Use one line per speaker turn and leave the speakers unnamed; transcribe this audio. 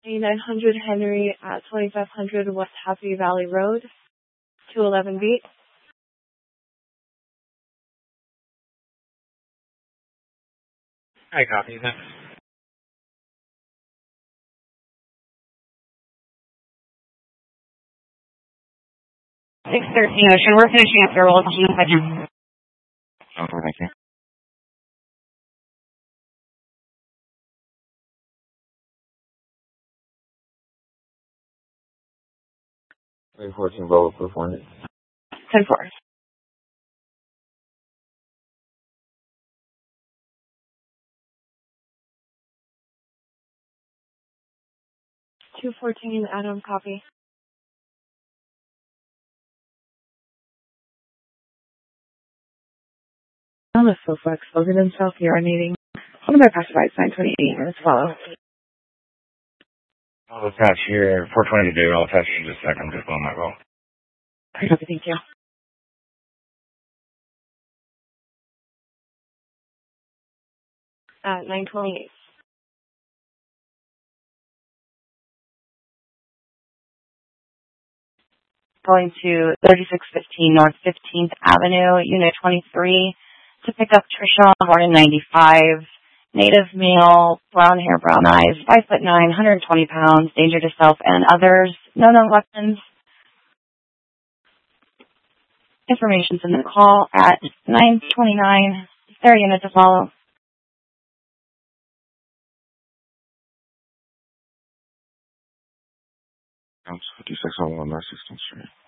A900 Henry at 2500 West Happy Valley Road, 211 Beat.
I copy that.
613 Ocean. We're finishing up your roll. Thank you.
Thank you. Three 14 Bravo performance.
10-4.
Two 14 Adam, copy.
On the Soflex, over themselves urinating. One of my passerbys, 928 minutes follow.
I'll attach here, 420 to do. I'll attach you in just a second. Just on my roll.
Okay, thank you.
At 928.
Going to 3615 North 15th Avenue, Unit 23, to pick up Trisha, born in 95, native male, brown hair, brown eyes, 5'9", 120 pounds, danger to self and others, no known weapons. Information's in the call at 929. Is there a unit to follow?
5601 North 16th Street.